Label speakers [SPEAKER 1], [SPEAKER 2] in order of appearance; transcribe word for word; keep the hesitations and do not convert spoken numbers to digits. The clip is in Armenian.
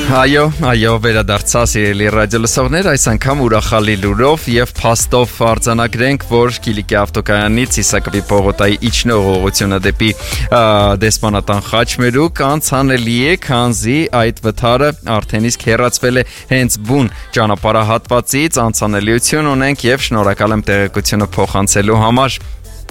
[SPEAKER 1] Այո, այո, վերադարձա սիրելի ռադիո լսողներ, այս անգամ ուրախալի լուրով եւ փաստով արձանագրենք, որ Կիլիկի ավտոկայանից Իսակովի պողոտայի իջնող ուղղությունը դեպի Դեսպանատան խաչմերուկ անցանելի է, քանզի այդ վթարը արդեն իսկ հեռացվել է հենց բուն ճանապարհահատվածից, անցանելիություն ունենք եւ շնորհակալ եմ տեղեկությունը փոխանցելու համար։